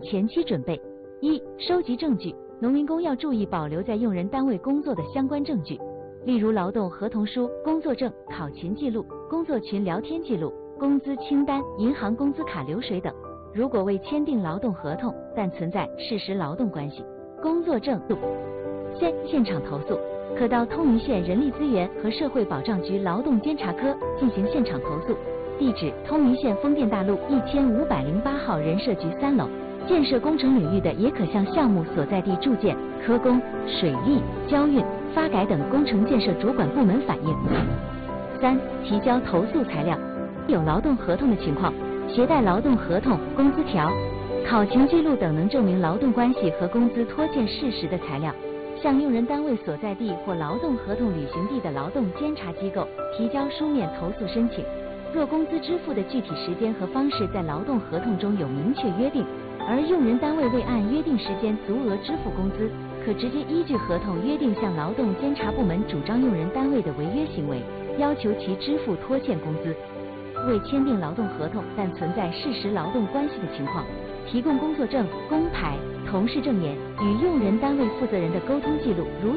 前期准备：一、收集证据。农民工要注意保留在用人单位工作的相关证据，例如劳动合同书、工作证、考勤记录、工作群聊天记录、工资清单、银行工资卡流水等。如果未签订劳动合同，但存在事实劳动关系，工作证现场投诉，可到通榆县人力资源和社会保障局劳动监察科进行现场投诉，地址通榆县丰店大路1508号人社局3楼。建设工程领域的也可向项目所在地住建、科工、水利、交运、发改等工程建设主管部门反映。3、提交投诉材料。有劳动合同的情况，携带劳动合同、工资条、考勤记录等能证明劳动关系和工资拖欠事实的材料，向用人单位所在地或劳动合同履行地的劳动监察机构提交书面投诉申请。若工资支付的具体时间和方式在劳动合同中有明确约定，而用人单位未按约定时间足额支付工资，可直接依据合同约定向劳动监察部门主张用人单位的违约行为，要求其支付拖欠工资。未签订劳动合同但存在事实劳动关系的情况，提供工作证、工牌、同事证言与用人单位负责人的沟通记录，如